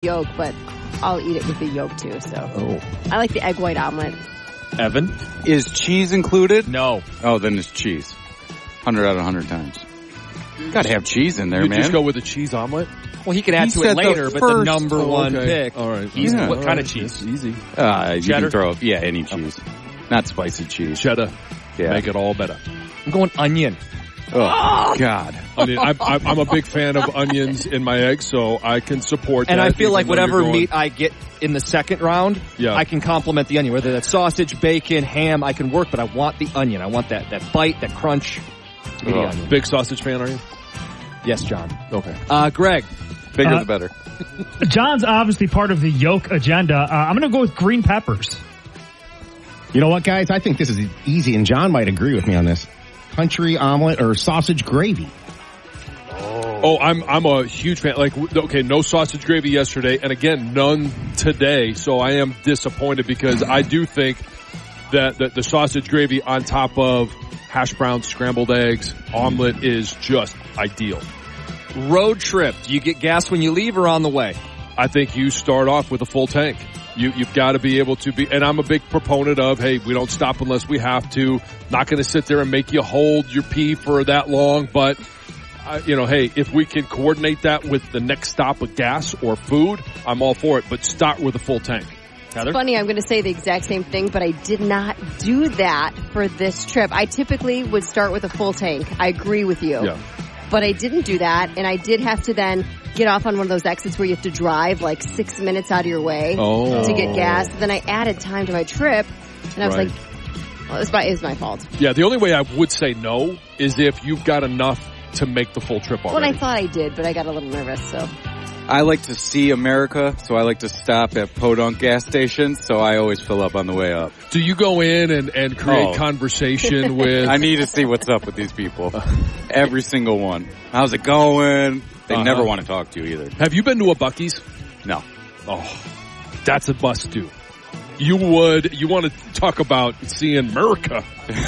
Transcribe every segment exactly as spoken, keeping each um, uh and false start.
yolk, but I'll eat it with the yolk too. So oh. I like the egg white omelet. Evan? Is cheese included? No. Oh, then it's cheese. one hundred out of one hundred times. Gotta have cheese in there, you man. You just go with a cheese omelet? Well, he can add he to it later, the but the number oh, one okay. pick. All right. He's, yeah. what All kind right. of cheese? That's easy. Uh, you Cheddar? can throw, yeah, any cheese. Not spicy cheese. Cheddar. Yeah. Make it all better. I'm going onion. Oh, God. Onion. I'm, I'm a big fan of onions in my eggs, so I can support and that. And I feel like whatever going, meat I get in the second round, yeah. I can complement the onion. Whether that's sausage, bacon, ham, I can work, but I want the onion. I want that, that bite, that crunch to be oh. the onion. Big sausage fan, are you? Yes, John. Okay. Uh, Greg. Bigger uh, the better. John's obviously part of the yolk agenda. Uh, I'm going to go with green peppers. You know what, guys? I think this is easy, and John might agree with me on this. Country omelet or sausage gravy. Oh, oh I'm I'm a huge fan. Like, okay, no sausage gravy yesterday, and again, none today. So I am disappointed because I do think that the, the sausage gravy on top of hash browns, scrambled eggs, omelet is just ideal. Road trip. Do you get gas when you leave or on the way? I think you start off with a full tank. You, you've got to be able to be, and I'm a big proponent of, hey, we don't stop unless we have to. Not going to sit there and make you hold your pee for that long, but, uh, you know, hey, if we can coordinate that with the next stop of gas or food, I'm all for it, but start with a full tank. It's funny, I'm going to say the exact same thing, but I did not do that for this trip. I typically would start with a full tank. I agree with you. Yeah. But I didn't do that, and I did have to then get off on one of those exits where you have to drive like six minutes out of your way oh. to get gas. Then I added time to my trip, and I was right. like, well, it's my, it's my fault. Yeah, the only way I would say no is if you've got enough to make the full trip already. Well, I thought I did, but I got a little nervous, so. I like to see America, so I like to stop at Podunk gas stations, so I always fill up on the way up. Do you go in and, and create oh. conversation with... I need to see what's up with these people. Every single one. How's it going? They uh-huh. never want to talk to you either. Have you been to a Buc-ee's? No. Oh, that's a must do. You would, you want to talk about seeing America.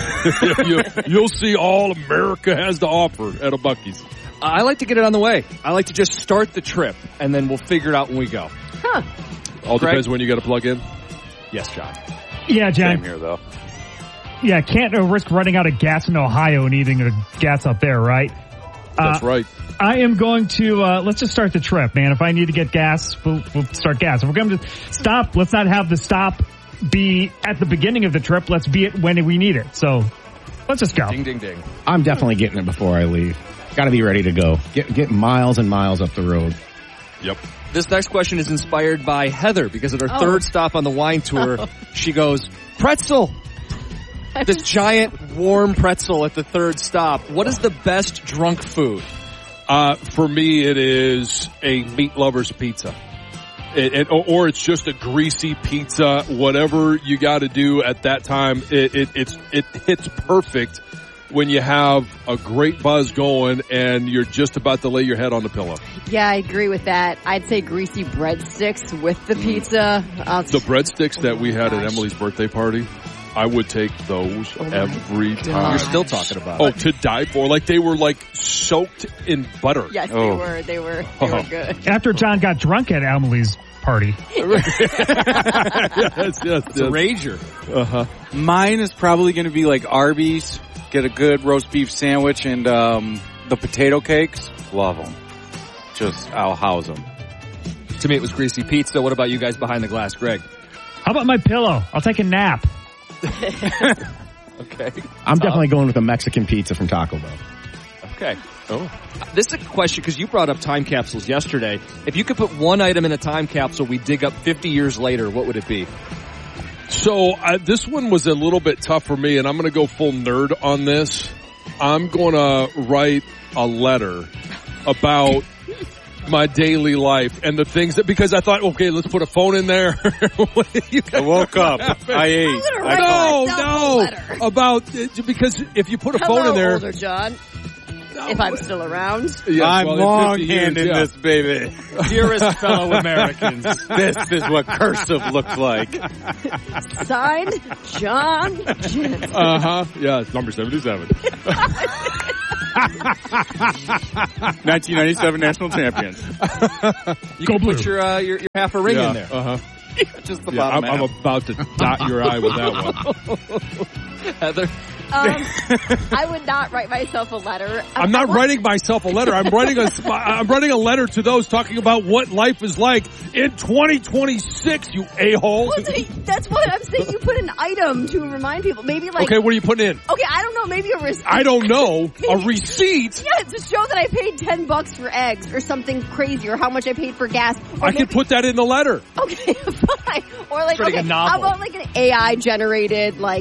you, you'll see all America has to offer at a Buc-ee's. I like to get it on the way. I like to just start the trip, and then we'll figure it out when we go. Huh. All Greg? depends when you got to plug in. Yes, John. Yeah, John. Same here, though. Yeah, can't uh, risk running out of gas in Ohio and eating the gas up there, right? That's uh, right. I am going to, uh, let's just start the trip, man. If I need to get gas, we'll, we'll start gas. If we're going to stop, let's not have the stop be at the beginning of the trip. Let's be it when we need it. So let's just go. Ding, ding, ding. I'm definitely getting it before I leave. Got to be ready to go. Get get miles and miles up the road. Yep. This next question is inspired by Heather because at her Oh. third stop on the wine tour, she goes, pretzel. This giant warm pretzel at the third stop. What is the best drunk food? Uh, for me, it is a meat lover's pizza. It, it, or it's just a greasy pizza. Whatever you got to do at that time, it, it, it's, it hits perfect when you have a great buzz going and you're just about to lay your head on the pillow. Yeah, I agree with that. I'd say greasy breadsticks with the pizza. I'll The breadsticks that we had Gosh. at Emily's birthday party, I would take those Oh my every God. time. You're still talking about Oh, it. to die for. Like they were like soaked in butter. Yes, they Oh. were. They were. They were good. After John got drunk at Emily's party. yes, yes, It's a rager. Uh-huh. Mine is probably going to be like Arby's. Get a good roast beef sandwich and um the potato cakes. Love them. Just, I'll house them. To me, it was greasy pizza. What about you guys behind the glass, Greg? How about my pillow? I'll take a nap. Okay. I'm definitely going with a Mexican pizza from Taco Bell. Okay. Oh. This is a question because you brought up time capsules yesterday. If you could put one item in a time capsule we dig up fifty years later, what would it be? So uh, this one was a little bit tough for me, and I'm going to go full nerd on this. I'm going to write a letter about my daily life and the things that, because I thought, okay, let's put a phone in there. I woke up. I ate. I No, myself a no, letter. about, because if you put a Hello, phone in there. older John. If I'm still around. Yeah, I'm well, in fifty long-handed years, yeah. this, baby. Dearest fellow Americans. This is what cursive looks like. Signed, John Jensen. Uh-huh. Yeah, it's number seventy-seven. nineteen ninety-seven national champions. You Go can blue. put your, uh, your, your half a ring yeah. in there. Uh-huh. Just the Yeah, bottom I'm, I'm half. about to dot your eye with that one. Heather? Um, I would not write myself a letter. I'm not writing myself a letter. I'm writing a I'm writing a letter to those talking about what life is like in twenty twenty-six. You a-hole. Well, that's what I'm saying. You put an item to remind people. Maybe like Okay, what are you putting in? okay, I don't know. Maybe a receipt. I don't know. A receipt. Yeah, to show that I paid ten bucks for eggs or something crazy, or how much I paid for gas. Or I maybe, could put that in the letter. Okay, fine. Or like, Pretty okay, good novel. how about like an A I generated like,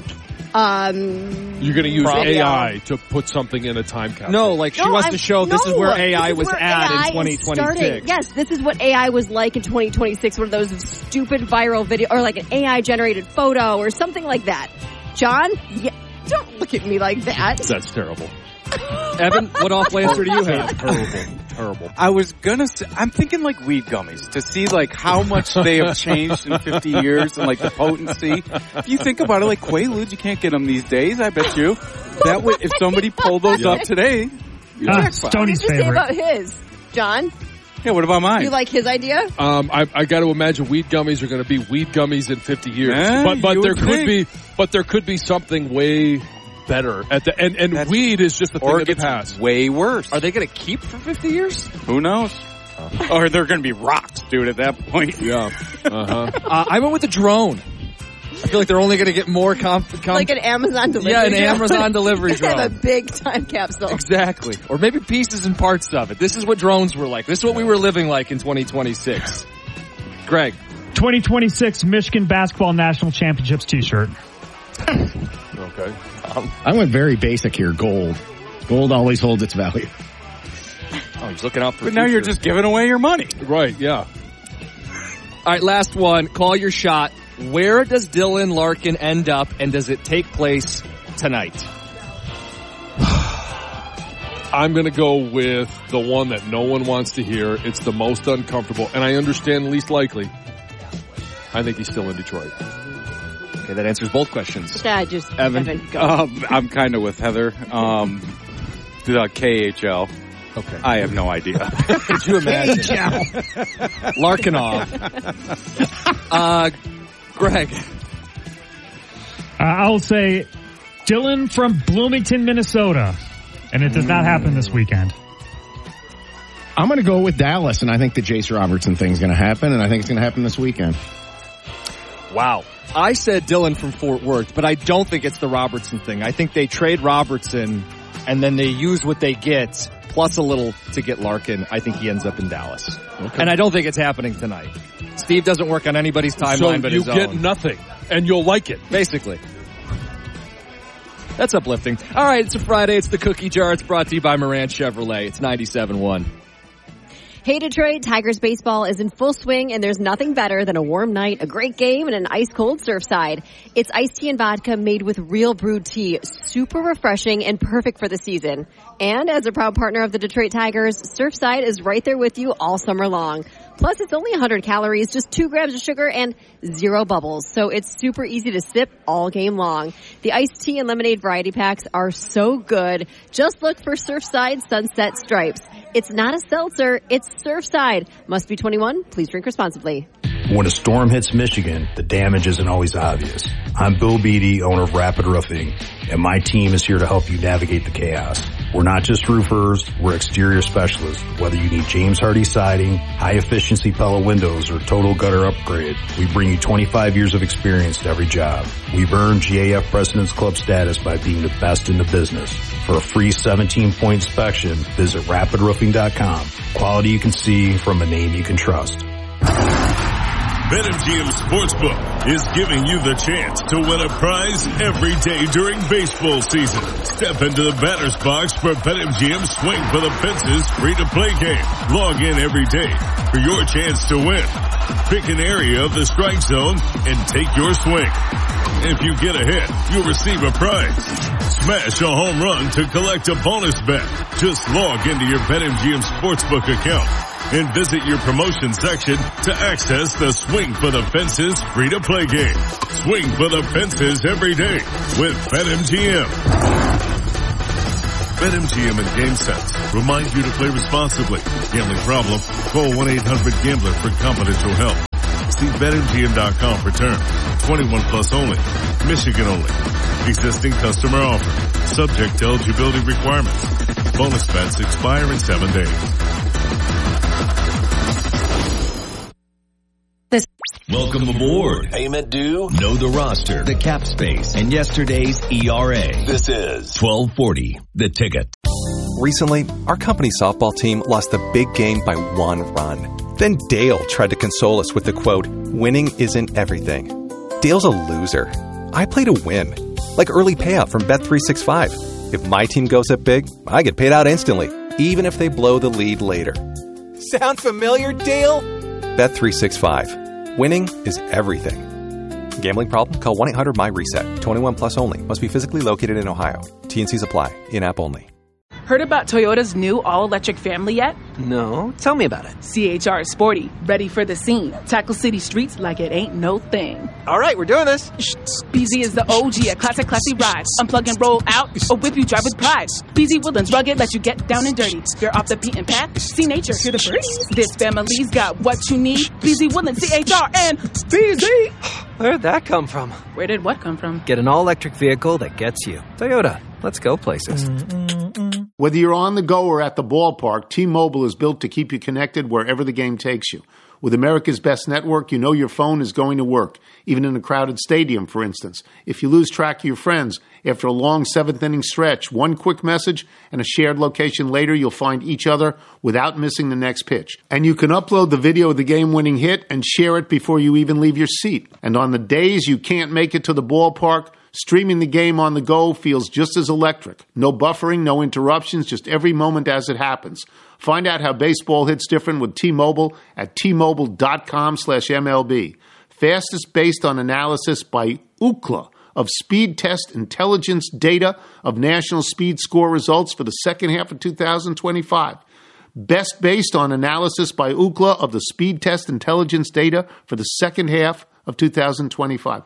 um, You're going to use Problem. A I to put something in a time capsule. No, like she no, wants I'm- to show this no, is where A I this is was where at A I in is twenty twenty-six. starting. Yes, this is what A I was like in twenty twenty-six. One of those stupid viral video, or like an A I generated photo, or something like that. John, yeah, don't look at me like that. That's terrible. Evan, what awful answer do you have? Terrible. Terrible. I was gonna say, I'm thinking like weed gummies to see like how much they have changed in fifty years and like the potency. If you think about it, like Quaaludes, you can't get them these days. I bet you that would if somebody pulled those Yeah. up today. Uh, jackpot. What Stoney's did you say favorite. about his, John? Yeah, what about mine? You like his idea? Um, I, I got to imagine weed gummies are going to be weed gummies in fifty years. Yeah, but but you there would could think. be but there could be something way better at the and and That's- weed is just a thing or of it the gets past. way worse. Are they going to keep for fifty years? Who knows? Or they're going to be rocks, dude. At that point, Yeah. Uh-huh. Uh, I went with the drone. I feel like they're only going to get more comp. comp- Like an Amazon delivery. Yeah, an drone. Amazon delivery They have a drone. big time capsule. Exactly. Or maybe pieces and parts of it. This is what drones were like. This is what we were living like in twenty twenty-six. Greg. twenty twenty-six Michigan Basketball National Championships t-shirt. Okay. I went very basic here. Gold. Gold always holds its value. Oh, he's looking out for but now you're just giving away your money. Right. Yeah. All right, last one. Call your shot. Where does Dylan Larkin end up, and does it take place tonight? I'm going to go with the one that no one wants to hear. It's the most uncomfortable, and I understand least likely. I think he's still in Detroit. Okay, that answers both questions. Yeah, just Evan. Evan, go. Um, I'm kind of with Heather. Um, the K H L. Okay. I have no idea. Could you imagine? Larkinov. Uh, Greg. Uh, I'll say Dylan from Bloomington, Minnesota. And it does not happen this weekend. I'm going to go with Dallas, and I think the Jace Robertson thing's going to happen, and I think it's going to happen this weekend. Wow. I said Dylan from Fort Worth, but I don't think it's the Robertson thing. I think they trade Robertson, and then they use what they get, plus a little to get Larkin. I think he ends up in Dallas. Okay. And I don't think it's happening tonight. Steve doesn't work on anybody's timeline so but you his get own. nothing, and you'll like it. Basically. That's uplifting. All right, it's a Friday. It's the Cookie Jar. It's brought to you by Moran Chevrolet. It's ninety-seven one. Hey Detroit, Tigers baseball is in full swing and there's nothing better than a warm night, a great game, and an ice cold Surfside. It's iced tea and vodka made with real brewed tea, super refreshing and perfect for the season. And as a proud partner of the Detroit Tigers, Surfside is right there with you all summer long. Plus it's only one hundred calories, just two grams of sugar and zero bubbles. So it's super easy to sip all game long. The iced tea and lemonade variety packs are so good. Just look for Surfside Sunset Stripes. It's not a seltzer, it's Surfside. Must be twenty-one. Please drink responsibly. When a storm hits Michigan, the damage isn't always obvious. I'm Bill Beatty, owner of Rapid Roofing, and my team is here to help you navigate the chaos. We're not just roofers, we're exterior specialists. Whether you need James Hardy siding, high-efficiency Pella windows, or total gutter upgrade, we bring you twenty-five years of experience to every job. We've earned G A F President's Club status by being the best in the business. For a free seventeen-point inspection, visit rapid roofing dot com. Quality you can see from a name you can trust. BetMGM Sportsbook is giving you the chance to win a prize every day during baseball season. Step into the batter's box for BetMGM Swing for the Fences free-to-play game. Log in every day for your chance to win. Pick an area of the strike zone and take your swing. If you get a hit, you'll receive a prize. Smash a home run to collect a bonus bet. Just log into your BetMGM Sportsbook account and visit your promotion section to access the Swing for the Fences free-to-play game. Swing for the Fences every day with BetMGM. BetMGM and GameSense remind you to play responsibly. Gambling problem? Call one eight hundred gambler for confidential help. See Bet M G M dot com for terms. twenty-one plus only. Michigan only. Existing customer offer. Subject to eligibility requirements. Bonus bets expire in seven days. This Welcome aboard. Payment due. Know the roster. The cap space. And yesterday's E R A. This is twelve forty. The Ticket. Recently, our company softball team lost a big game by one run. Then Dale tried to console us with the quote, "Winning isn't everything." Dale's a loser. I play to win. Like early payout from Bet three sixty-five. If my team goes up big, I get paid out instantly, even if they blow the lead later. Sound familiar, Dale? Bet three sixty-five. Winning is everything. Gambling problem? Call one eight hundred M Y reset. twenty-one plus only. Must be physically located in Ohio. T N Cs apply. In-app only. Heard about Toyota's new all-electric family yet? No. Tell me about it. C H R is sporty, ready for the scene. Tackle city streets like it ain't no thing. All right, we're doing this. B Z is the O G at classic, classy rides. Unplug and roll out, or whip you drive with pride. B Z Woodlands rugged, let you get down and dirty. You're off the beaten path, see nature, hear the birds. This family's got what you need. B Z Woodlands, C H R, and B Z. Where'd that come from? Where did what come from? Get an all-electric vehicle that gets you. Toyota. Let's go places. Mm-mm-mm. Whether you're on the go or at the ballpark, T-Mobile is built to keep you connected wherever the game takes you. With America's best network, you know your phone is going to work, even in a crowded stadium, for instance. If you lose track of your friends, after a long seventh-inning stretch, one quick message and a shared location later, you'll find each other without missing the next pitch. And you can upload the video of the game-winning hit and share it before you even leave your seat. And on the days you can't make it to the ballpark, streaming the game on the go feels just as electric. No buffering, no interruptions, just every moment as it happens. Find out how baseball hits different with T-Mobile at T-Mobile.com slash MLB. Fastest based on analysis by Ookla of Speed Test Intelligence data of national speed score results for the second half of two thousand twenty-five. Best based on analysis by Ookla of the Speed Test Intelligence data for the second half of two thousand twenty-five.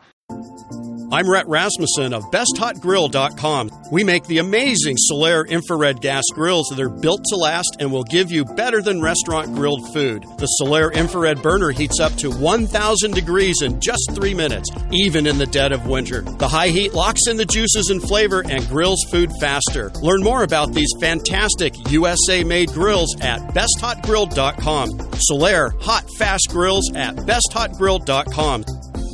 I'm Rhett Rasmussen of best hot grill dot com. We make the amazing Solaire infrared gas grills that are built to last and will give you better than restaurant grilled food. The Solaire infrared burner heats up to one thousand degrees in just three minutes, even in the dead of winter. The high heat locks in the juices and flavor and grills food faster. Learn more about these fantastic U S A-made grills at best hot grill dot com. Solaire hot fast grills at best hot grill dot com.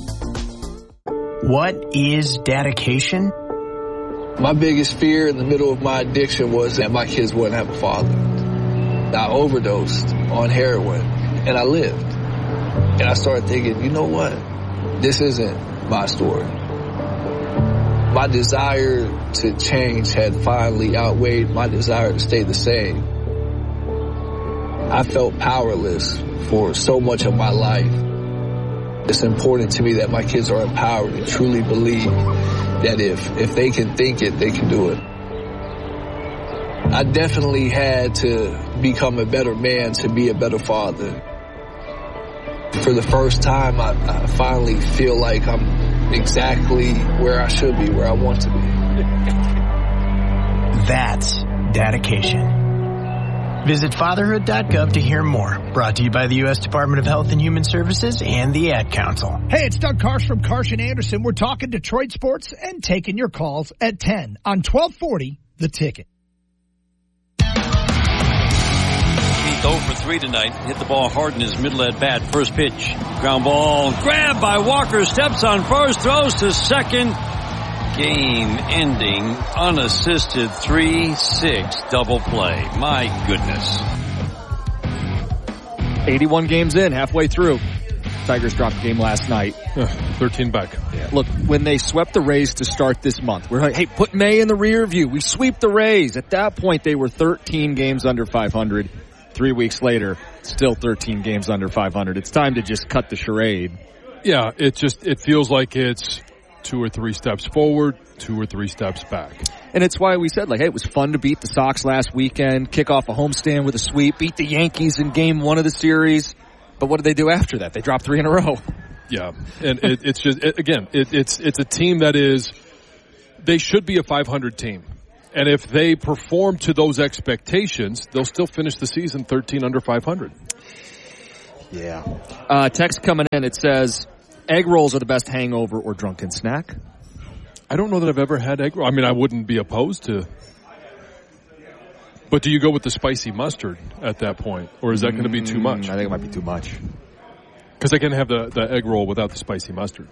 What is dedication? My biggest fear in the middle of my addiction was that my kids wouldn't have a father. I overdosed on heroin, and I lived. And I started thinking, you know what? This isn't my story. My desire to change had finally outweighed my desire to stay the same. I felt powerless for so much of my life. It's important to me that my kids are empowered and truly believe that if, if they can think it, they can do it. I definitely had to become a better man to be a better father. For the first time, I, I finally feel like I'm exactly where I should be, where I want to be. That's dedication. Visit fatherhood dot gov to hear more. Brought to you by the U S Department of Health and Human Services and the Ad Council. Hey, it's Doug Karsh from Karsh and Anderson. We're talking Detroit sports and taking your calls at ten on twelve forty, The Ticket. He's oh for three tonight. Hit the ball hard in his middle at bat. First pitch. Ground ball. Grabbed by Walker. Steps on first. Throws to second. Game-ending, unassisted three six double play. My goodness. eighty-one games in, halfway through. Tigers dropped a game last night. thirteen back. Yeah. Look, when they swept the Rays to start this month, we're like, hey, put May in the rear view. We sweep the Rays. At that point, they were thirteen games under five hundred. Three weeks later, still thirteen games under five hundred. It's time to just cut the charade. Yeah, it just, it feels like it's two or three steps forward, two or three steps back. And it's why we said, like, hey, it was fun to beat the Sox last weekend, kick off a homestand with a sweep, beat the Yankees in game one of the series. But what did they do after that? They dropped three in a row. Yeah, and it, it's just, it, again, it, it's it's a team that is, they should be a five hundred team. And if they perform to those expectations, they'll still finish the season thirteen under five hundred. Yeah. Uh, text coming in, it says, egg rolls are the best hangover or drunken snack. I don't know that I've ever had egg roll. I mean, I wouldn't be opposed to. But do you go with the spicy mustard at that point? Or is that going to be too much? I think it might be too much. Because I can have the, the egg roll without the spicy mustard.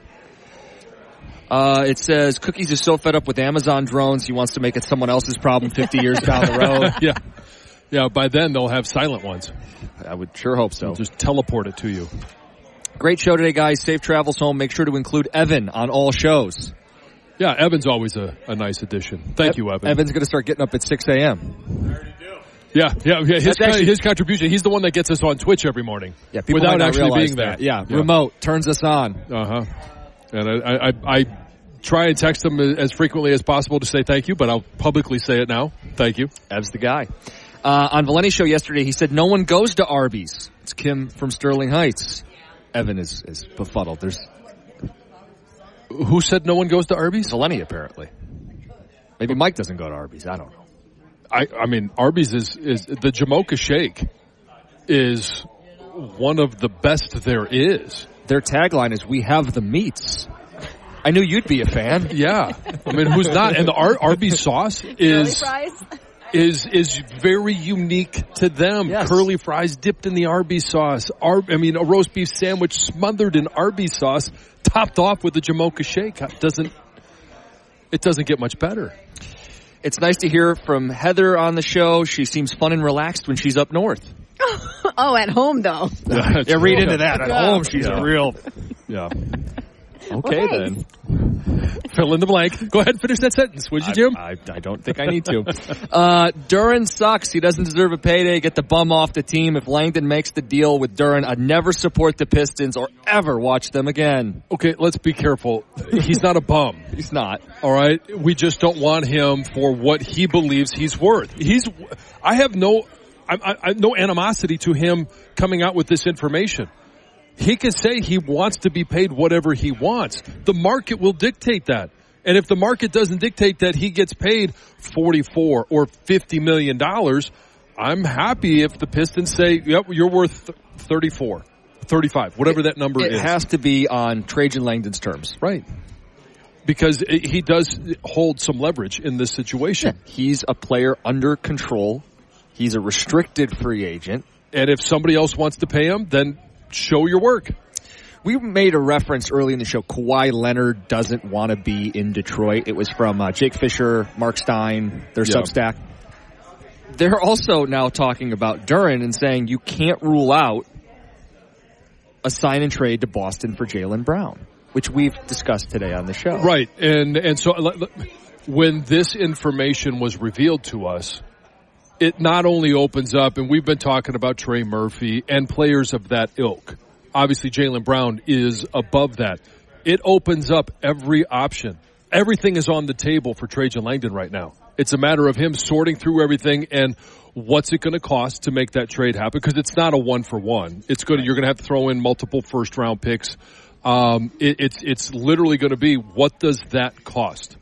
Uh, it says, Cookies is so fed up with Amazon drones, he wants to make it someone else's problem fifty years down the road. Yeah. Yeah, by then they'll have silent ones. I would sure hope so. They'll just teleport it to you. Great show today, guys. Safe travels home. Make sure to include Evan on all shows. Yeah, Evan's always a, a nice addition. Thank e- you, Evan. Evan's going to start getting up at six a.m. Yeah, yeah, yeah. His, actually, his contribution, he's the one that gets us on Twitch every morning. Yeah, people without might not actually being that. there. Yeah, yeah, remote, turns us on. Uh-huh. And I, I, I try and text him as frequently as possible to say thank you, but I'll publicly say it now. Thank you. Ev's the guy. Uh, on Valenti's show yesterday, he said no one goes to Arby's. It's Kim from Sterling Heights. Evan is, is befuddled. There's Who said no one goes to Arby's? Valenti, apparently. Maybe Mike doesn't go to Arby's. I don't know. I, I mean, Arby's is, is the Jamocha Shake is one of the best there is. Their tagline is, we have the meats. I knew you'd be a fan. Yeah. I mean, who's not? And the Ar- Arby's sauce is... is is very unique to them. Yes. Curly fries dipped in the Arby's sauce. Ar- I mean, a roast beef sandwich smothered in Arby's sauce, topped off with a Jamocha Shake. It doesn't, it doesn't get much better. It's nice to hear from Heather on the show. She seems fun and relaxed when she's up north. Oh, at home, though. Yeah, yeah read into that. At yeah. home, she's yeah. a real... Yeah. Okay, well, then. Fill in the blank. Go ahead and finish that sentence, would you, Jim? I, I, I don't think I need to. uh, Duran sucks. He doesn't deserve a payday. Get the bum off the team. If Langdon makes the deal with Duran, I'd never support the Pistons or ever watch them again. Okay, let's be careful. He's not a bum. He's not. All right? We just don't want him for what he believes he's worth. He's. I have no, I, I, I no animosity to him coming out with this information. He can say he wants to be paid whatever he wants. The market will dictate that. And if the market doesn't dictate that he gets paid forty-four or fifty million dollars, I'm happy if the Pistons say, yep, you're worth thirty-four, thirty-five, whatever it, that number it is. It has to be on Trajan Langdon's terms. Right. Because he does hold some leverage in this situation. Yeah. He's a player under control. He's a restricted free agent. And if somebody else wants to pay him, then show your work. We made a reference early in the show. Kawhi Leonard doesn't want to be in Detroit. It was from uh, Jake Fisher, Mark Stein, their yeah. Substack. They're also now talking about Duran and saying you can't rule out a sign and trade to Boston for Jaylen Brown, which we've discussed today on the show. Right. And and so when this information was revealed to us, it not only opens up, and we've been talking about Trey Murphy and players of that ilk. Obviously, Jaylen Brown is above that. It opens up every option. Everything is on the table for Trajan Langdon right now. It's a matter of him sorting through everything and what's it going to cost to make that trade happen, because it's not a one for one. It's going to, you're going to have to throw in multiple first round picks. Um, it, it's it's literally going to be, what does that cost?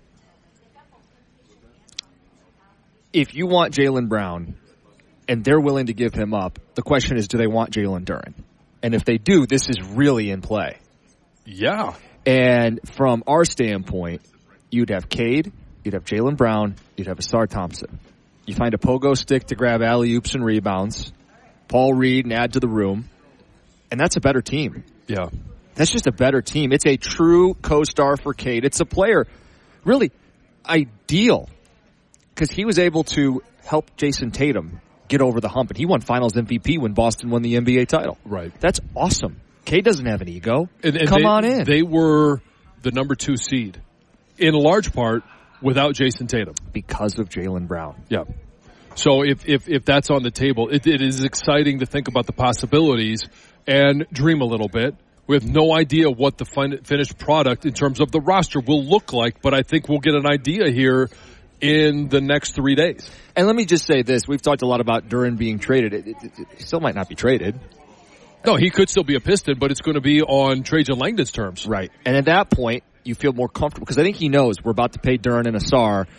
If you want Jaylen Brown and they're willing to give him up, the question is, do they want Jalen Duren? And if they do, this is really in play. Yeah. And from our standpoint, you'd have Cade, you'd have Jaylen Brown, you'd have Asar Thompson. You find a pogo stick to grab alley-oops and rebounds, Paul Reed and add to the room, and that's a better team. Yeah. That's just a better team. It's a true co-star for Cade. It's a player really ideal because he was able to help Jason Tatum get over the hump, and he won Finals M V P when Boston won the N B A title. Right. That's awesome. Cade doesn't have an ego. And, and Come they, on in. They were the number two seed, in large part without Jason Tatum. Because of Jaylen Brown. Yeah. So if, if, if that's on the table, it, it is exciting to think about the possibilities and dream a little bit. We have no idea what the fin- finished product in terms of the roster will look like, but I think we'll get an idea here in the next three days. And let me just say this. We've talked a lot about Duren being traded. It, it, it, it still might not be traded. No, he could still be a Piston, but it's going to be on Trajan Langdon's terms. Right. And at that point, you feel more comfortable because I think he knows we're about to pay Duren and Asar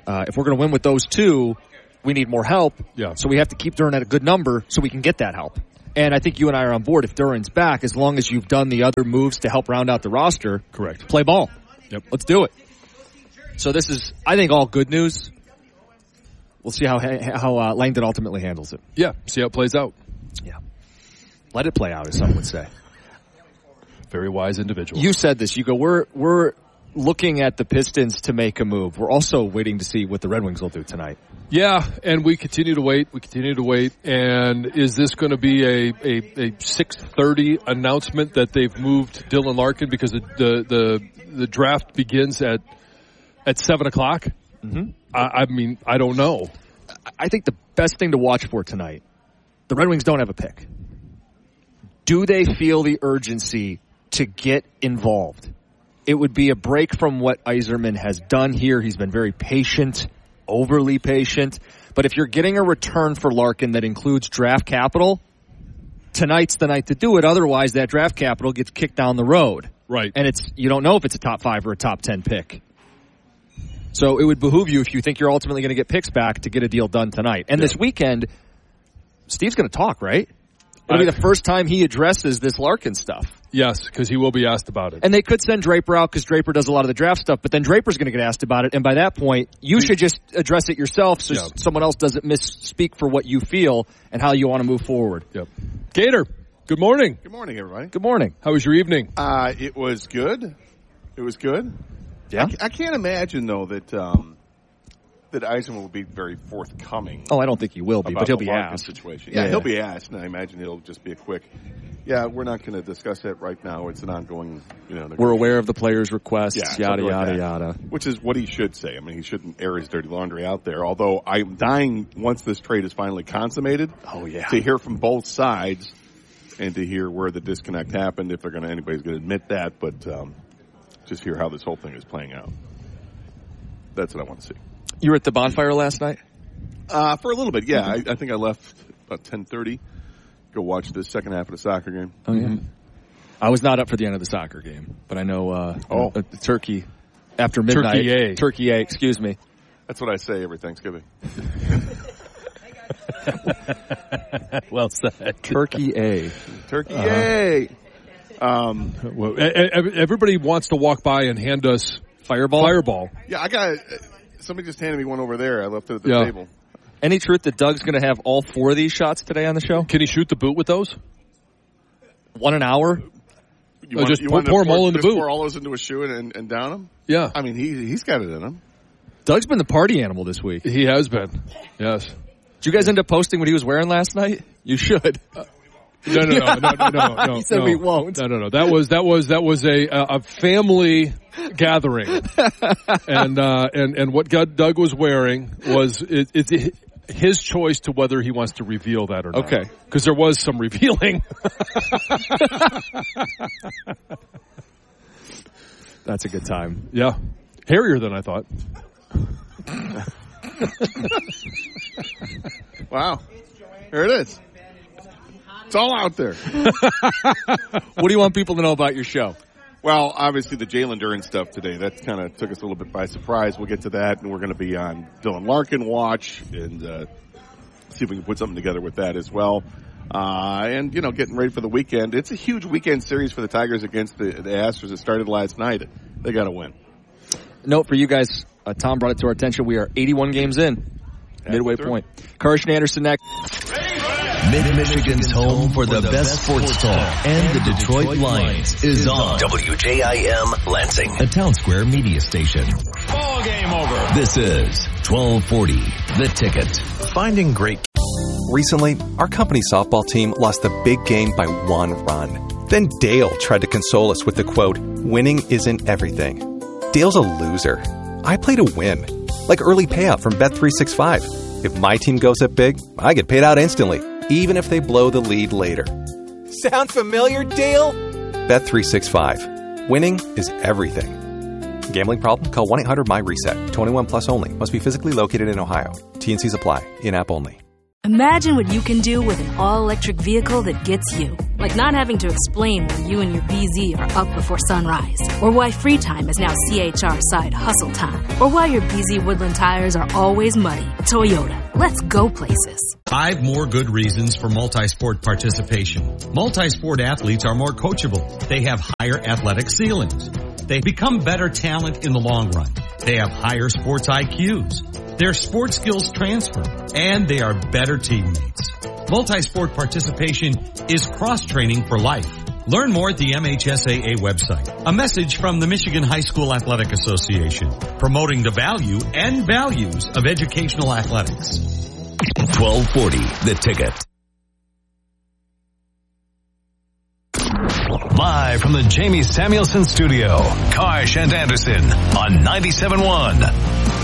Uh, if we're going to win with those two, we need more help. Yeah. So we have to keep Duren at a good number so we can get that help. And I think you and I are on board. If Duren's back, as long as you've done the other moves to help round out the roster, correct. Play ball. Yep. Let's do it. So this is, I think, all good news. We'll see how how uh, Langdon ultimately handles it. Yeah. See how it plays out. Yeah. Let it play out, as some would say. Very wise individual. You said this. You go, we're we're looking at the Pistons to make a move. We're also waiting to see what the Red Wings will do tonight. Yeah, and we continue to wait. We continue to wait. And is this going to be a, a, a six thirty announcement that they've moved Dylan Larkin because the the the, the draft begins at at seven o'clock? Mm-hmm. I, I mean, I don't know. I think the best thing to watch for tonight, the Red Wings don't have a pick. Do they feel the urgency to get involved? It would be a break from what Yzerman has done here. He's been very patient, overly patient. But if you're getting a return for Larkin that includes draft capital, tonight's the night to do it. Otherwise, that draft capital gets kicked down the road. Right. And it's you don't know if it's a top five or a top ten pick. So it would behoove you, if you think you're ultimately going to get picks back, to get a deal done tonight. And yeah. This weekend, Steve's going to talk, right? It'll be the first time he addresses this Larkin stuff. Yes, because he will be asked about it. And they could send Draper out because Draper does a lot of the draft stuff, but then Draper's going to get asked about it, and by that point, you should just address it yourself so yeah. someone else doesn't misspeak for what you feel and how you want to move forward. Yep. Gator, good morning. Good morning, everybody. Good morning. How was your evening? Uh, it was good. It was good. Yeah. I, I can't imagine, though, that um, that Yzerman will be very forthcoming. Oh, I don't think he will be, but he'll be asked. Situation. Yeah, yeah, he'll be asked, and I imagine it'll just be a quick, yeah, we're not going to discuss that right now. It's an ongoing, you know. We're aware of the players' requests, yeah, yada, like yada, that, yada. Which is what he should say. I mean, he shouldn't air his dirty laundry out there, although I'm dying, once this trade is finally consummated, oh yeah, to hear from both sides and to hear where the disconnect happened, if they're going to, anybody's going to admit that, but um, just hear how this whole thing is playing out. That's what I want to see. You were at the bonfire last night? Uh, for a little bit, yeah. I, I think I left about ten thirty. Go watch the second half of the soccer game. Oh, yeah. Mm-hmm. I was not up for the end of the soccer game, but I know uh, oh. uh, the Turkey after midnight. Turkey A. Turkey A, excuse me. That's what I say every Thanksgiving. Well said. Turkey A. Turkey uh-huh. A. Um, well, everybody wants to walk by and hand us Fireball? Fireball. Yeah, I got somebody just handed me one over there. I left it at the yeah. table. Any truth that Doug's going to have all four of these shots today on the show? Can he shoot the boot with those? One an hour? You uh, want, just you pour, want pour to them pour, all in the just boot. Pour all those into a shoe and, and, and down them? Yeah. I mean, he, he's got it in him. Doug's been the party animal this week. He has been. Yes. Did you guys end up posting what he was wearing last night? You should. Uh, No, no, no, no, no, no, no. He said no. we won't. No, no, no. That was that was that was a a family gathering, and uh, and and what Doug was wearing was it, it's his choice to whether he wants to reveal that or not. Okay, because there was some revealing. That's a good time. Yeah, hairier than I thought. Wow, here it is. It's all out there. What do you want people to know about your show? Well, obviously the Jalen Duren stuff today, that kind of took us a little bit by surprise. We'll get to that, and we're going to be on Dylan Larkin watch and uh, see if we can put something together with that as well. Uh, and, you know, getting ready for the weekend. It's a huge weekend series for the Tigers against the, the Astros. It started last night. They got to win. Note for you guys, uh, Tom brought it to our attention. We are eighty-one games in. Midway point. Karsch and Anderson next. Mid-Michigan's home for the best sports talk and the Detroit Lions is on W J I M Lansing, a Town Square media station. Ball game over. This is twelve forty, The Ticket. Finding great. Recently, our company softball team lost the big game by one run. Then Dale tried to console us with the quote, "Winning isn't everything." Dale's a loser. I play to win. Like early payout from Bet three sixty-five. If my team goes up big, I get paid out instantly, even if they blow the lead later. Sound familiar, Dale? Bet three sixty-five. Winning is everything. Gambling problem? Call one eight hundred M Y RESET. twenty-one plus only. Must be physically located in Ohio. T and C's apply. In-app only. Imagine what you can do with an all-electric vehicle that gets you. Like not having to explain why you and your B Z are up before sunrise. Or why free time is now C H R side hustle time. Or why your B Z Woodland tires are always muddy. Toyota. Let's go places. Five more good reasons for multi-sport participation. Multi-sport athletes are more coachable. They have higher athletic ceilings. They become better talent in the long run. They have higher sports I Qs. Their sports skills transfer, and they are better teammates. Multi-sport participation is cross-training for life. Learn more at the M H S A A website. A message from the Michigan High School Athletic Association, promoting the value and values of educational athletics. twelve forty, The Ticket. Live from the Jamie Samuelson Studio, Karsh and Anderson on ninety-seven point one.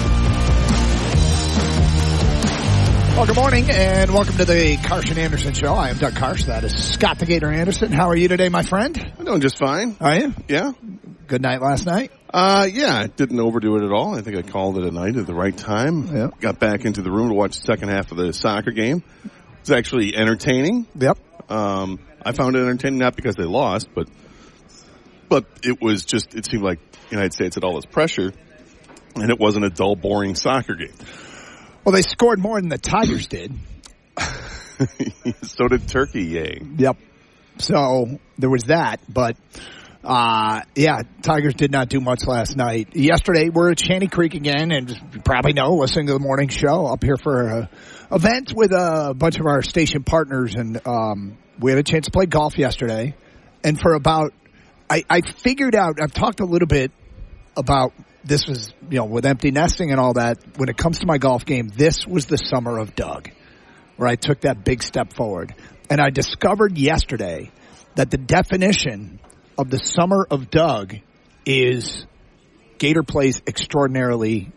Well, good morning, and welcome to the Karsh and Anderson Show. I am Doug Karsh. That is Scott the Gator Anderson. How are you today, my friend? I'm doing just fine. Are you? Yeah. Good night last night? Uh, yeah, I didn't overdo it at all. I think I called it a night at the right time. Yep. Got back into the room to watch the second half of the soccer game. It was actually entertaining. Yep. Um, I found it entertaining not because they lost, but but it was just, it seemed like the United States had all this pressure, and it wasn't a dull, boring soccer game. Well, they scored more than the Tigers did. So did Turkey, yay. Yep. So there was that, but uh yeah, Tigers did not do much last night. Yesterday, we're at Shanty Creek again, and you probably know, listening to the morning show, up here for an event with a bunch of our station partners, and um we had a chance to play golf yesterday. And for about, I, I figured out, I've talked a little bit about this was, you know, with empty nesting and all that. When it comes to my golf game, this was the summer of Doug, where I took that big step forward. And I discovered yesterday that the definition of the summer of Doug is Gator plays extraordinarily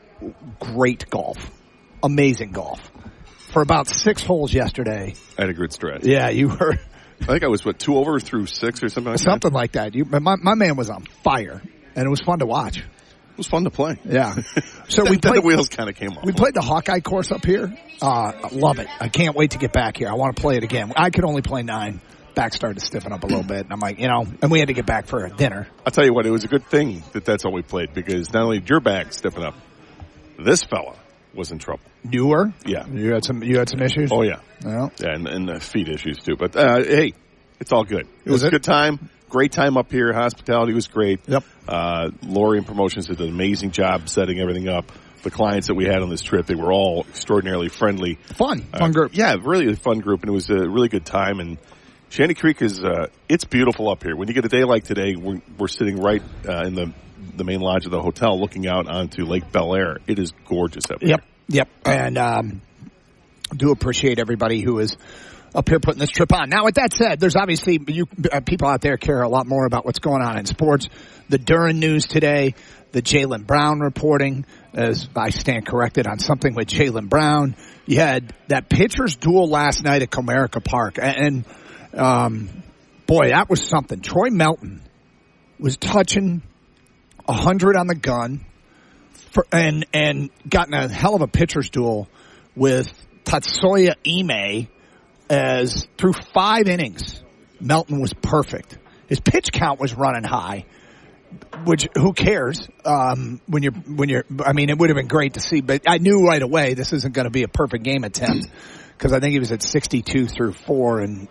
great golf. Amazing golf. For about six holes yesterday. I had a good stretch. Yeah, you were. I think I was, what, two over through six or something like something that? Something like that. You, my, my man was on fire, and it was fun to watch. It was fun to play. Yeah. So we then played, the wheels kind of came off. We played the Hawkeye course up here. Uh, love it. I can't wait to get back here. I want to play it again. I could only play nine. Back started to stiffen up a little bit. And I'm like, you know, and we had to get back for a dinner. I'll tell you what, it was a good thing that that's all we played, because not only did your back stiffen up, this fella was in trouble. You were? Yeah. You had some, you had some issues? Oh, yeah. Well. Yeah, and, and the feet issues, too. But, uh, hey, it's all good. It was, was it? a good time. Great time up here. Hospitality was great. Yep. Uh, Lori and Promotions did an amazing job setting everything up. The clients that we had on this trip, they were all extraordinarily friendly. Fun. Fun uh, group. Yeah, really a fun group, and it was a really good time. And Shanty Creek is, uh, it's beautiful up here. When you get a day like today, we're, we're sitting right uh, in the the main lodge of the hotel looking out onto Lake Bel Air. It is gorgeous up here. Yep. Yep. And um, do appreciate everybody who is up here putting this trip on. Now, with that said, there's obviously you uh, people out there care a lot more about what's going on in sports. The Duren news today, the Jaylen Brown reporting, as I stand corrected on something with Jaylen Brown. You had that pitcher's duel last night at Comerica Park, and um, boy, that was something. Troy Melton was touching a hundred on the gun, for, and and gotten a hell of a pitcher's duel with Tatsuya Ime. As through five innings, Melton was perfect. His pitch count was running high, which who cares? Um, when you're when you're, I mean, it would have been great to see, but I knew right away this isn't going to be a perfect game attempt, because I think he was at sixty-two through four and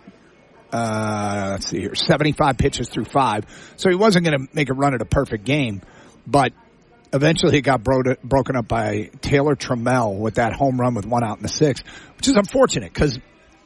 uh, let's see here, seventy-five pitches through five. So he wasn't going to make a run at a perfect game, but eventually it got bro- broken up by Taylor Trammell with that home run with one out in the sixth, which is unfortunate because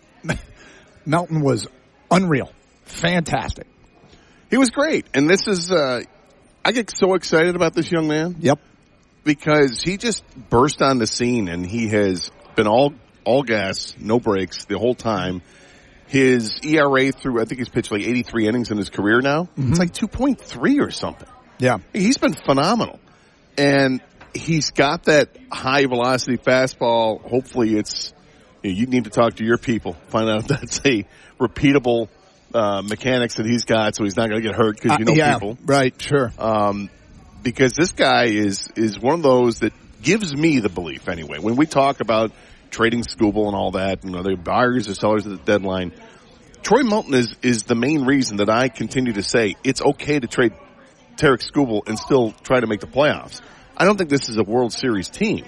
Melton was unreal. Fantastic. He was great. And this is, uh, I get so excited about this young man. Yep. Because he just burst on the scene, and he has been all, all gas, no breaks the whole time. His E R A through, I think he's pitched like eighty-three innings in his career now. Mm-hmm. It's like two point three or something. Yeah. He's been phenomenal. And he's got that high velocity fastball. Hopefully it's, you need to talk to your people, find out if that's a repeatable uh, mechanics that he's got, so he's not going to get hurt because you know uh, yeah, people. Right, sure. Um, because this guy is is one of those that gives me the belief anyway. When we talk about trading Skubal and all that, you know, they're buyers or sellers at the deadline. Troy Melton is, is the main reason that I continue to say it's okay to trade Tarik Skubal and still try to make the playoffs. I don't think this is a World Series team.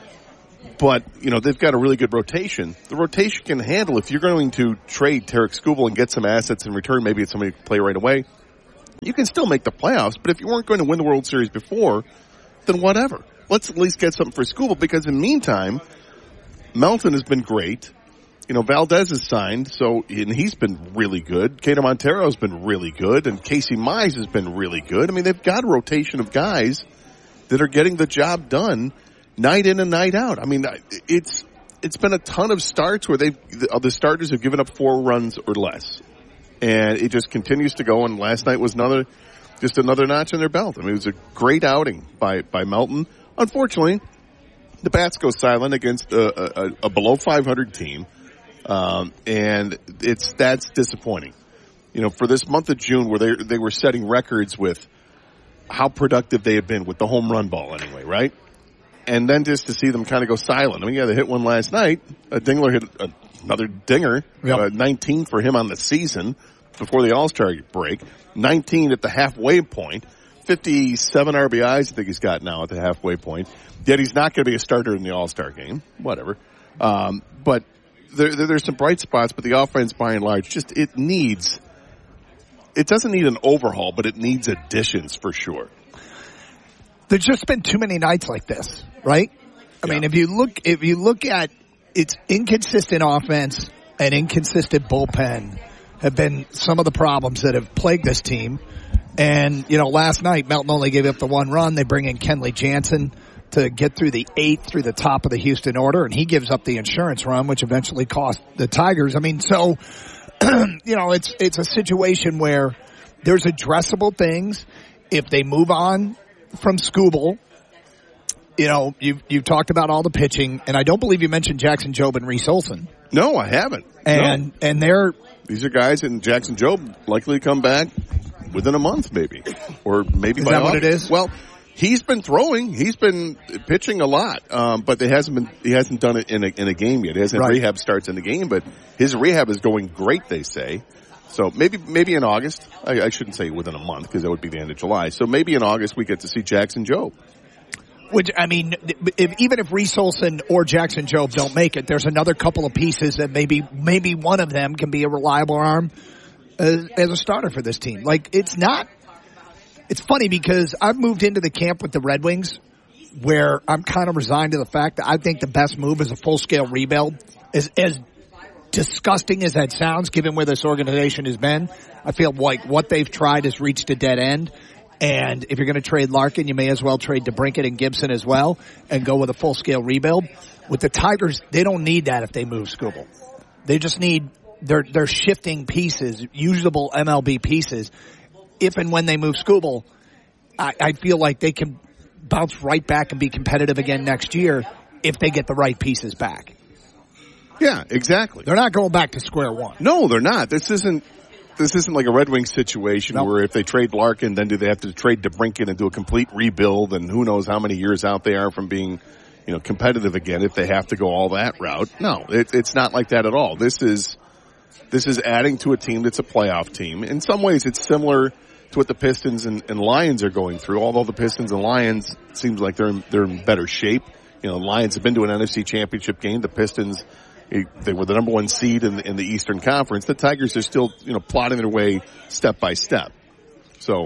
But, you know, they've got a really good rotation. The rotation can handle if you're going to trade Tarik Skubal and get some assets in return, maybe it's somebody to play right away. You can still make the playoffs, but if you weren't going to win the World Series before, then whatever. Let's at least get something for Skubal, because in the meantime, Melton has been great. You know, Valdez is signed, so and he's been really good. Kato Montero's been really good, and Casey Mize has been really good. I mean, they've got a rotation of guys that are getting the job done night in and night out. I mean, it's it's been a ton of starts where they've the starters have given up four runs or less, and it just continues to go. And last night was another, just another notch in their belt. I mean, it was a great outing by by Melton. Unfortunately, the bats go silent against a, a, a below five hundred team. Um, and it's, that's disappointing. You know, for this month of June where they, they were setting records with how productive they had been with the home run ball anyway, right? And then just to see them kind of go silent. I mean, yeah, they hit one last night. Uh, Dingler hit a, another dinger, yep. uh, nineteen for him on the season before the All-Star break, nineteen at the halfway point, fifty-seven R B Is I think he's got now at the halfway point. Yet he's not going to be a starter in the All-Star game, whatever. Um, but There, there, there's some bright spots, but the offense, by and large, just it needs. It doesn't need an overhaul, but it needs additions for sure. There's just been too many nights like this, right? I yeah. mean, if you look, if you look at its inconsistent offense and inconsistent bullpen, have been some of the problems that have plagued this team. And you know, last night Melton only gave up the one run. They bring in Kenley Jansen to get through the eighth through the top of the Houston order, and he gives up the insurance run, which eventually cost the Tigers. I mean, so, you know, it's, it's a situation where there's addressable things. If they move on from Skubal, you know, you've, you've talked about all the pitching, and I don't believe you mentioned Jackson Jobe and Reese Olson. No, I haven't. And, no. and they're, these are guys, and Jackson Jobe likely to come back within a month, maybe, or maybe is by that August. what it is? Well, he's been throwing. He's been pitching a lot, um, but they hasn't been. He hasn't done it in a, in a game yet. He hasn't right. rehab starts in the game, but his rehab is going great. They say so. Maybe maybe in August. I, I shouldn't say within a month because that would be the end of July. So maybe in August we get to see Jackson Jobe. Which I mean, if, even if Reese Olson or Jackson Jobe don't make it, there's another couple of pieces that maybe maybe one of them can be a reliable arm as, as a starter for this team. Like it's not. It's funny because I've moved into the camp with the Red Wings where I'm kind of resigned to the fact that I think the best move is a full-scale rebuild. As, as disgusting as that sounds, given where this organization has been, I feel like what they've tried has reached a dead end. And if you're going to trade Larkin, you may as well trade DeBrincat and Gibson as well and go with a full-scale rebuild. With the Tigers, they don't need that if they move Skubal. They just need, they're, they're shifting pieces, usable M L B pieces. If and when they move Skubal, I, I feel like they can bounce right back and be competitive again next year if they get the right pieces back. Yeah, exactly. They're not going back to square one. No, they're not. This isn't this isn't like a Red Wings situation nope. where if they trade Larkin, then do they have to trade DeBrincat and do a complete rebuild, and who knows how many years out they are from being, you know, competitive again if they have to go all that route. No, it, it's not like that at all. This is this is adding to a team that's a playoff team. In some ways, it's similar to what the Pistons and, and Lions are going through, although the Pistons and Lions seems like they're in, they're in better shape. You know, the Lions have been to an N F C championship game. The Pistons, they were the number one seed in the, in the Eastern Conference. The Tigers are still, you know, plotting their way step by step. So,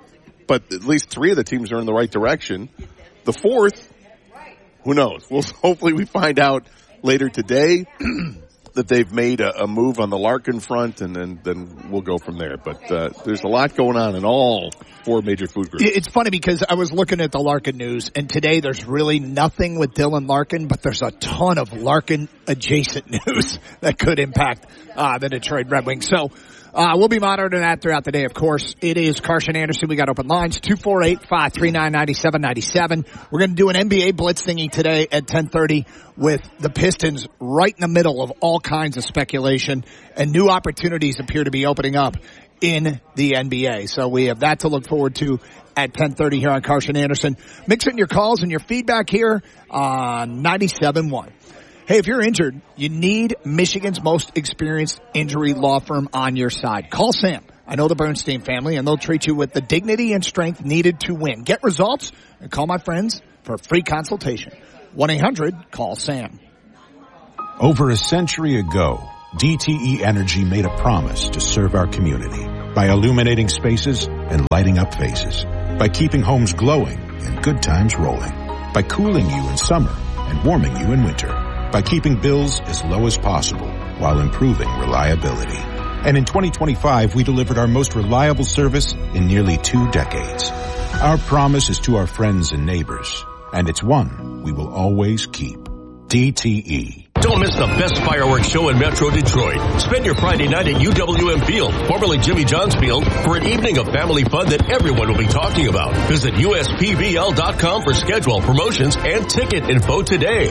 but at least three of the teams are in the right direction. The fourth, who knows? We'll hopefully we find out later today that they've made a, a move on the Larkin front, and then, then we'll go from there. But uh, there's a lot going on in all four major food groups. It's funny because I was looking at the Larkin news, and today there's really nothing with Dylan Larkin, but there's a ton of Larkin-adjacent news that could impact uh, the Detroit Red Wings. So uh, we'll be monitoring that throughout the day, of course. It is Carson Anderson. We got open lines, two four eight, five three nine, nine seven nine seven. We're going to do an N B A Blitz thingy today at ten thirty with the Pistons right in the middle of all kinds of speculation, and new opportunities appear to be opening up in the N B A. So we have that to look forward to at ten thirty here on Carson Anderson. Mix in your calls and your feedback here on ninety-seven point one. Hey, if you're injured, you need Michigan's most experienced injury law firm on your side. Call Sam. I know the Bernstein family, and they'll treat you with the dignity and strength needed to win. Get results and call my friends for a free consultation. one eight hundred call SAM. Over a century ago, D T E Energy made a promise to serve our community by illuminating spaces and lighting up faces, by keeping homes glowing and good times rolling, by cooling you in summer and warming you in winter, by keeping bills as low as possible while improving reliability. And in twenty twenty-five, we delivered our most reliable service in nearly two decades. Our promise is to our friends and neighbors, and it's one we will always keep. D T E. Don't miss the best fireworks show in Metro Detroit. Spend your Friday night at U W M Field, formerly Jimmy John's Field, for an evening of family fun that everyone will be talking about. Visit U S P B L dot com for schedule, promotions, and ticket info today.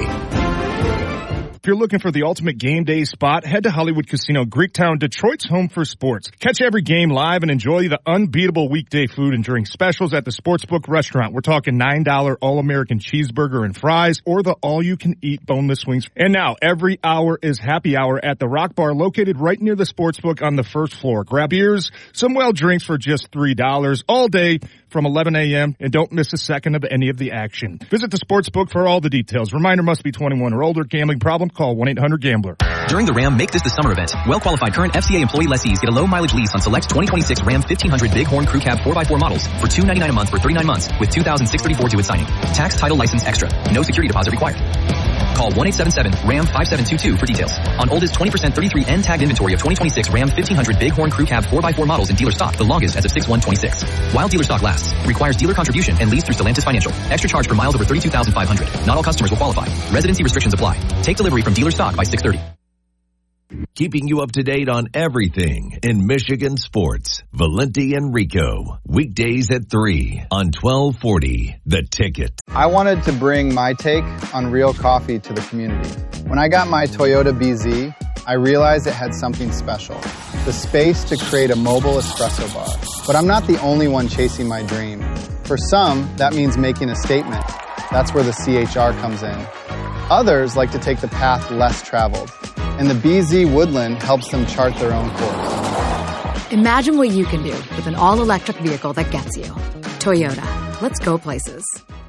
If you're looking for the ultimate game day spot, head to Hollywood Casino Greektown, Detroit's home for sports. Catch every game live and enjoy the unbeatable weekday food and drink specials at the Sportsbook restaurant. We're talking nine dollar All-American cheeseburger and fries or the all-you-can-eat boneless wings. And now, every hour is happy hour at the Rock Bar located right near the Sportsbook on the first floor. Grab beers, some well drinks for just three dollars all day from eleven a.m. and don't miss a second of any of the action. Visit the Sportsbook for all the details. Reminder, must be twenty-one or older. Gambling problem? Call one eight hundred gambler. During the Ram Make This the Summer event, well-qualified current F C A employee lessees get a low-mileage lease on select twenty twenty-six Ram fifteen hundred Bighorn Crew Cab four by four models for two hundred ninety-nine dollars a month for thirty-nine months with two thousand six hundred thirty-four dollars due at signing. Tax, title, license extra. No security deposit required. Call one eight seven seven RAM five seven two two for details. On oldest twenty percent thirty-three N tagged inventory of twenty twenty-six Ram fifteen hundred Bighorn Crew Cab four by four models in dealer stock, the longest as of six one twenty-six. While dealer stock lasts. Requires dealer contribution and lease through Stellantis Financial. Extra charge for miles over thirty-two thousand five hundred. Not all customers will qualify. Residency restrictions apply. Take delivery from dealer stock by six thirty. Keeping you up to date on everything in Michigan sports. Valenti and Rico. Weekdays at three on twelve forty The Ticket. I wanted to bring my take on real coffee to the community. When I got my Toyota B Z, I realized it had something special. The space to create a mobile espresso bar. But I'm not the only one chasing my dream. For some, that means making a statement. That's where the C H R comes in. Others like to take the path less traveled. And the B Z Woodland helps them chart their own course. Imagine what you can do with an all-electric vehicle that gets you. Toyota. Let's go places.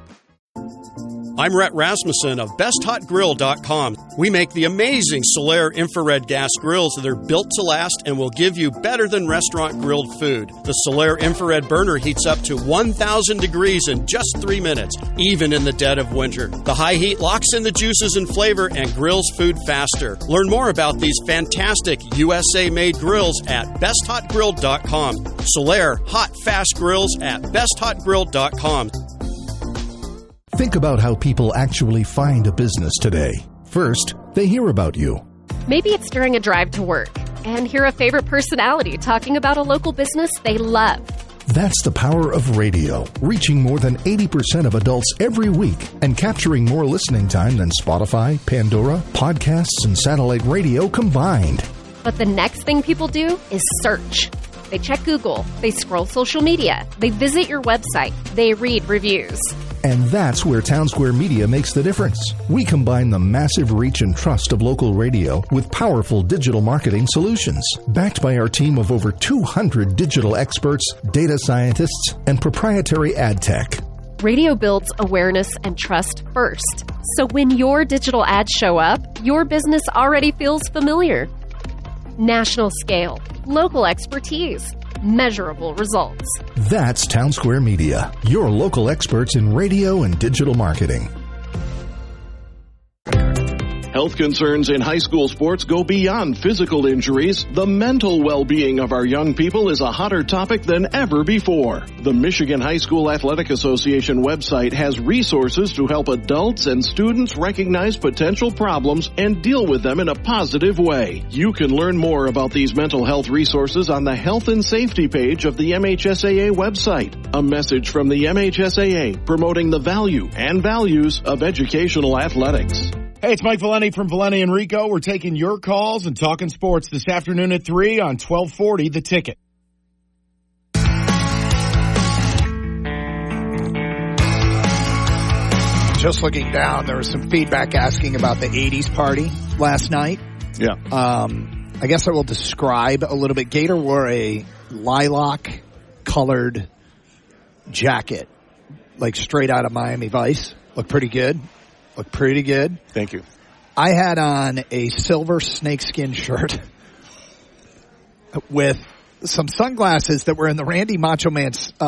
I'm Rhett Rasmussen of best hot grill dot com. We make the amazing Solaire infrared gas grills that are built to last and will give you better than restaurant grilled food. The Solaire infrared burner heats up to one thousand degrees in just three minutes, even in the dead of winter. The high heat locks in the juices and flavor and grills food faster. Learn more about these fantastic U S A-made grills at best hot grill dot com. Solaire hot fast grills at best hot grill dot com. Think about how people actually find a business today. First, they hear about you. Maybe it's during a drive to work and hear a favorite personality talking about a local business they love. That's the power of radio, reaching more than eighty percent of adults every week and capturing more listening time than Spotify, Pandora, podcasts, and satellite radio combined. But the next thing people do is search. They check Google, they scroll social media, they visit your website, they read reviews. And that's where Townsquare Media makes the difference. We combine the massive reach and trust of local radio with powerful digital marketing solutions. Backed by our team of over two hundred digital experts, data scientists, and proprietary ad tech. Radio builds awareness and trust first. So when your digital ads show up, your business already feels familiar. National scale, local expertise, measurable results. That's Townsquare Media, your local experts in radio and digital marketing. Health concerns in high school sports go beyond physical injuries. The mental well-being of our young people is a hotter topic than ever before. The Michigan High School Athletic Association website has resources to help adults and students recognize potential problems and deal with them in a positive way. You can learn more about these mental health resources on the Health and Safety page of the M H S A A website. A message from the M H S A A promoting the value and values of educational athletics. Hey, it's Mike Valenti from Valenti and Rico. We're taking your calls and talking sports this afternoon at three on twelve forty The Ticket. just looking down, there was some feedback asking about the eighties party last night. Yeah. Um, I guess I will describe a little bit. Gator wore a lilac colored jacket, like straight out of Miami Vice. Looked pretty good. Looked pretty good. Thank you. I had on a silver snakeskin shirt with some sunglasses that were in the Randy Macho Man uh,